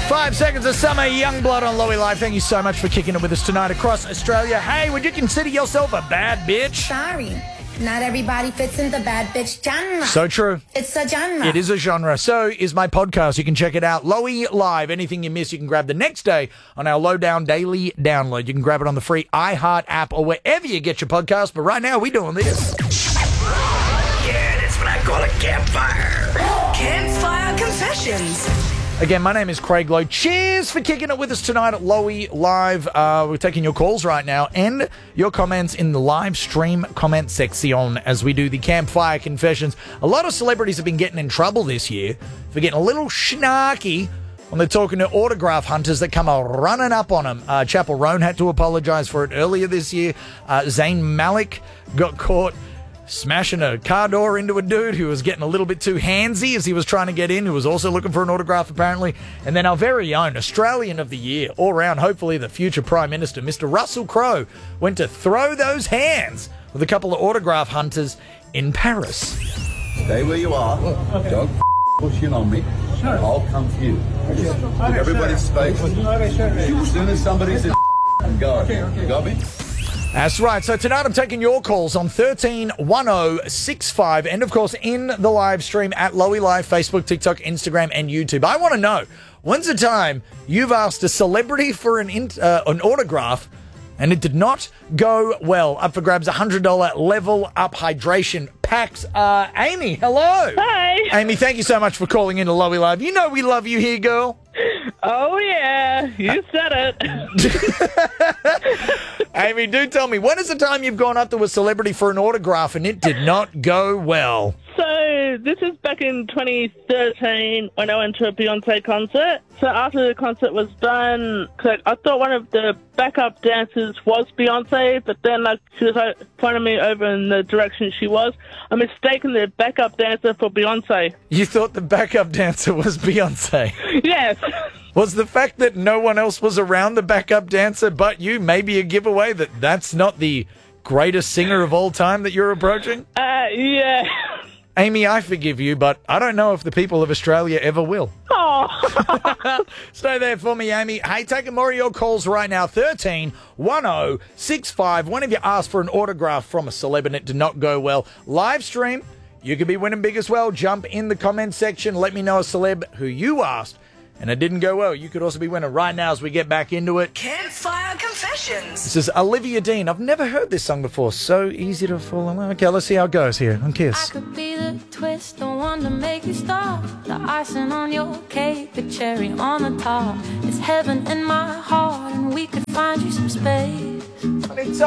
5 seconds of summer, Youngblood on Lowy Live. Thank you so much for kicking it with us tonight across Australia. Hey, would you consider yourself a bad bitch? Sorry, not everybody fits in the bad bitch genre. So true. It's a genre. It is a genre. So is my podcast. You can check it out. Lowy Live. Anything you miss, you can grab the next day on our Lowdown Daily Download. You can grab it on the free iHeart app or wherever you get your podcast. But right now, we're doing this. Yeah, that's what I call a campfire. Campfire Confessions. Again, my name is Craig Lowe. Cheers for kicking it with us tonight at Lowy Live. We're taking your calls right now and your comments in the live stream comment section as we do the Campfire Confessions. A lot of celebrities have been getting in trouble this year for getting a little snarky when they're talking to autograph hunters that come running up on them. Chapel Roan had to apologise for it earlier this year. Zayn Malik got caught smashing a car door into a dude who was getting a little bit too handsy as he was trying to get in, who was also looking for an autograph apparently. And then our very own Australian of the Year, all round, hopefully the future Prime Minister, Mr. Russell Crowe, went to throw those hands with a couple of autograph hunters in Paris. Stay where you are. Don't push in on me. I'll come for you. Just give everybody space. As soon as somebody's in, go. You got me? That's right. So tonight I'm taking your calls on 131065 and, of course, in the live stream at Lowy Live, Facebook, TikTok, Instagram, and YouTube. I want to know, when's the time you've asked a celebrity for an autograph and it did not go well? Up for grabs, $100 Level Up Hydration packs. Amy, hello. Hi. Amy, thank you so much for calling in to Lowy Live. You know we love you here, girl. Oh, yeah. You said it. Amy, do tell me, when is the time you've gone up to a celebrity for an autograph and it did not go well? So this is back in 2013 when I went to a Beyonce concert. So after the concert was done, I thought one of the backup dancers was Beyonce, but then she was pointing me over in the direction she was. I mistaken the backup dancer for Beyonce. You thought the backup dancer was Beyonce? Yes. Was the fact that no one else was around the backup dancer but you maybe a giveaway that that's not the greatest singer of all time that you're approaching? Yeah. Amy, I forgive you, but I don't know if the people of Australia ever will. Oh. Stay there for me, Amy. Hey, taking more of your calls right now. 131065. One of you asked for an autograph from a celeb and it did not go well. Live stream, you could be winning big as well. Jump in the comment section. Let me know a celeb who you asked and it didn't go well. You could also be winning right now as we get back into it. Campfire Confessions. This is Olivia Dean. I've never heard this song before. So easy to fall in love. Okay, let's see how it goes here on Kiss. I could be the twist, the one to make you stop. The icing on your cake, the cherry on the top. It's heaven in my heart, and we could find you some space. It's